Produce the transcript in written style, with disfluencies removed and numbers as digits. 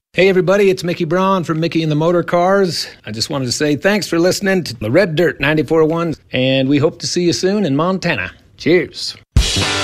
Hey everybody, it's Mickey Braun from Mickey and the Motor Cars. I just wanted to say thanks for listening to the Red Dirt 94.1, and we hope to see you soon in Montana. Cheers.